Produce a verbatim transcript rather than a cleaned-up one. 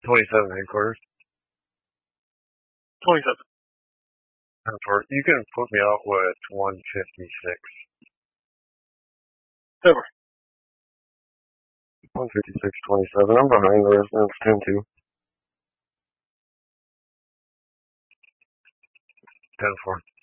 twenty-seven headquarters. twenty-seven. ten four. You can put me out with one fifty-six. Over. one fifty-six twenty-seven. I'm behind the residence ten two. ten four.